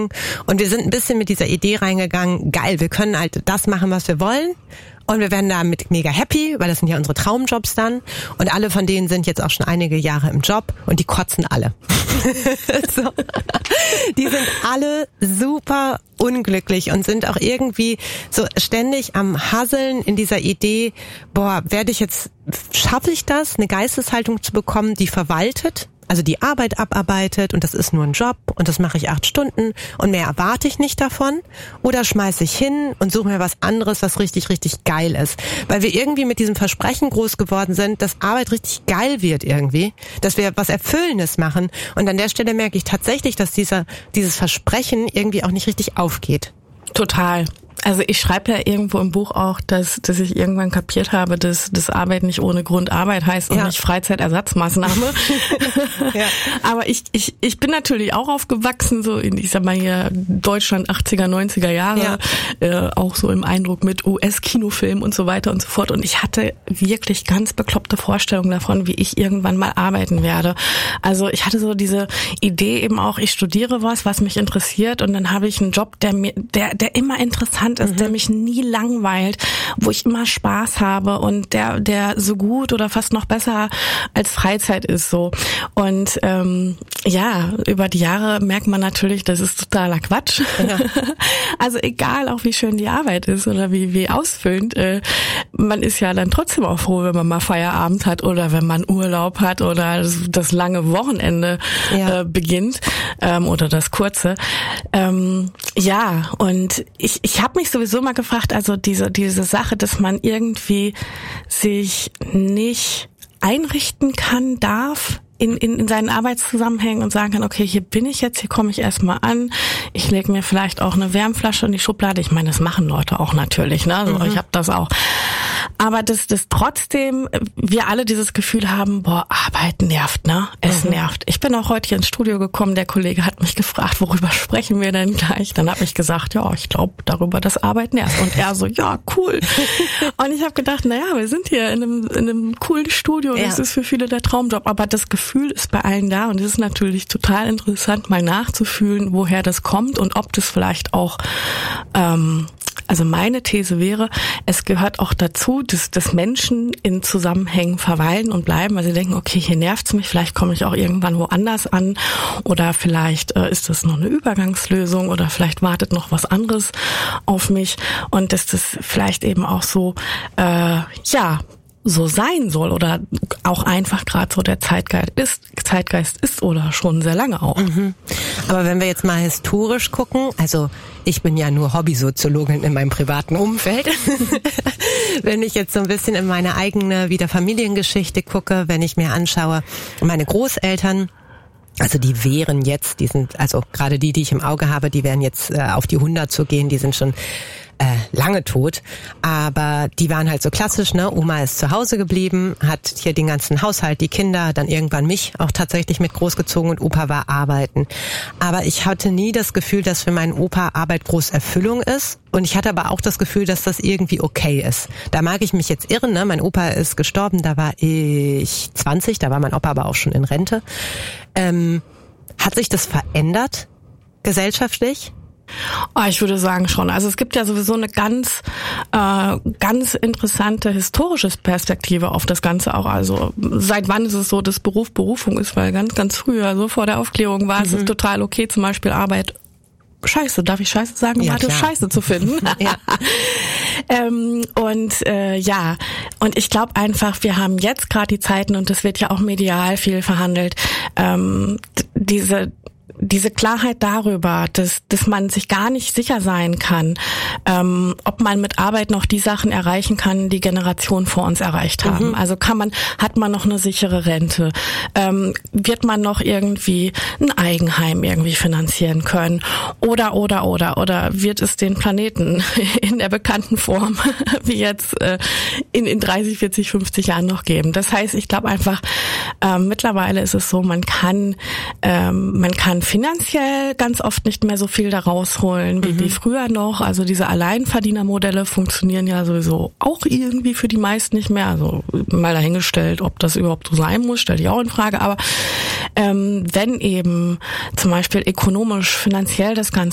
Veränderung. Und wir sind ein bisschen mit dieser Idee reingegangen, geil, wir können halt das machen, was wir wollen. Und wir werden damit mega happy, weil das sind ja unsere Traumjobs dann. Und alle von denen sind jetzt auch schon einige Jahre im Job und die kotzen alle. So. Die sind alle super unglücklich und sind auch irgendwie so ständig am Hasseln in dieser Idee, schaffe ich das, eine Geisteshaltung zu bekommen, die verwaltet, also die Arbeit abarbeitet und das ist nur ein Job und das mache ich 8 Stunden und mehr erwarte ich nicht davon, oder schmeiße ich hin und suche mir was anderes, was richtig, richtig geil ist. Weil wir irgendwie mit diesem Versprechen groß geworden sind, dass Arbeit richtig geil wird irgendwie, dass wir was Erfüllendes machen, und an der Stelle merke ich tatsächlich, dass dieses Versprechen irgendwie auch nicht richtig aufgeht. Total. Also ich schreibe ja irgendwo im Buch auch, dass ich irgendwann kapiert habe, dass Arbeit nicht ohne Grund Arbeit heißt und nicht Freizeitersatzmaßnahme. Ja. Aber ich bin natürlich auch aufgewachsen, so in, ich sag mal hier, Deutschland 80er, 90er Jahre, auch so im Eindruck mit US-Kinofilmen und so weiter und so fort. Und ich hatte wirklich ganz bekloppte Vorstellungen davon, wie ich irgendwann mal arbeiten werde. Also ich hatte so diese Idee eben auch, ich studiere was mich interessiert, und dann habe ich einen Job, der immer interessant ist, der mich nie langweilt, wo ich immer Spaß habe und der so gut oder fast noch besser als Freizeit ist so. Und über die Jahre merkt man natürlich, das ist totaler Quatsch. Ja. Also egal auch wie schön die Arbeit ist oder wie ausfüllend, man ist ja dann trotzdem auch froh, wenn man mal Feierabend hat oder wenn man Urlaub hat oder das lange Wochenende beginnt oder das kurze. Und ich habe mich sowieso mal gefragt, also diese Sache, dass man irgendwie sich nicht einrichten darf in seinen Arbeitszusammenhängen und sagen kann, okay, hier bin ich jetzt, hier komme ich erstmal an, ich lege mir vielleicht auch eine Wärmflasche in die Schublade. Ich meine, das machen Leute auch natürlich, ne? Also ich habe das auch. Aber dass trotzdem wir alle dieses Gefühl haben, Arbeit nervt, ne? Es nervt. Ich bin auch heute hier ins Studio gekommen, der Kollege hat mich gefragt, worüber sprechen wir denn gleich? Dann habe ich gesagt, ich glaube darüber, dass Arbeit nervt. Und er so, ja, cool. Und ich habe gedacht, wir sind hier in einem coolen Studio und das ist für viele der Traumjob. Aber das Gefühl ist bei allen da, und es ist natürlich total interessant, mal nachzufühlen, woher das kommt und ob das vielleicht auch also meine These wäre, es gehört auch dazu, dass Menschen in Zusammenhängen verweilen und bleiben, weil sie denken, okay, hier nervt's mich, vielleicht komme ich auch irgendwann woanders an, oder vielleicht ist das nur eine Übergangslösung, oder vielleicht wartet noch was anderes auf mich, und dass das vielleicht eben auch so so sein soll oder auch einfach gerade so der Zeitgeist ist oder schon sehr lange auch. Aber wenn wir jetzt mal historisch gucken, also ich bin ja nur Hobbysoziologin in meinem privaten Umfeld. Wenn ich jetzt so ein bisschen in meine eigene Familiengeschichte gucke, wenn ich mir anschaue, meine Großeltern, also die wären jetzt, also gerade die ich im Auge habe, die wären jetzt auf die 100 zu gehen, die sind schon lange tot, aber die waren halt so klassisch, ne? Oma ist zu Hause geblieben, hat hier den ganzen Haushalt, die Kinder, dann irgendwann mich auch tatsächlich mit großgezogen, und Opa war arbeiten. Aber ich hatte nie das Gefühl, dass für meinen Opa Arbeit groß Erfüllung ist, und ich hatte aber auch das Gefühl, dass das irgendwie okay ist. Da mag ich mich jetzt irren, ne? Mein Opa ist gestorben, da war ich 20, da war mein Opa aber auch schon in Rente. Hat sich das verändert gesellschaftlich? Ich würde sagen schon. Also es gibt ja sowieso eine ganz interessante historische Perspektive auf das Ganze auch. Also seit wann ist es so, dass Beruf Berufung ist? Weil ganz, ganz früher, so vor der Aufklärung, war es total okay, zum Beispiel Arbeit Scheiße, darf ich Scheiße sagen? Ja, Warte, Scheiße zu finden. Ja. Und ich glaube einfach, wir haben jetzt gerade die Zeiten, und das wird ja auch medial viel verhandelt, diese Klarheit darüber, dass man sich gar nicht sicher sein kann, ob man mit Arbeit noch die Sachen erreichen kann, die Generationen vor uns erreicht haben. Also hat man noch eine sichere Rente? Wird man noch irgendwie ein Eigenheim irgendwie finanzieren können? Oder wird es den Planeten in der bekannten Form wie jetzt in 30, 40, 50 Jahren noch geben? Das heißt, ich glaube einfach, mittlerweile ist es so, man kann finanziell ganz oft nicht mehr so viel da rausholen wie früher noch. Also diese Alleinverdienermodelle funktionieren ja sowieso auch irgendwie für die meisten nicht mehr. Also mal dahingestellt, ob das überhaupt so sein muss, stelle ich auch in Frage. Aber wenn eben zum Beispiel ökonomisch, finanziell das Ganze